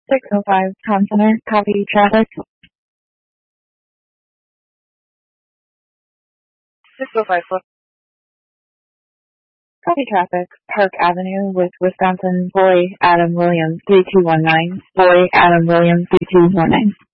605 Town Center, copy traffic. 605 foot. Copy traffic, Park Avenue with Wisconsin, Boy Adam Williams, 3219. Boy Adam Williams, 3219.